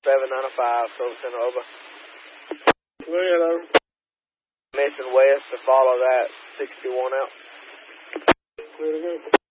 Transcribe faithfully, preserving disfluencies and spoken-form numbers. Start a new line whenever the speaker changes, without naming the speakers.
seven nine five, Silver Center, over.
Go ahead, over.
Missing west to follow that, sixty-one out.
Clear to go.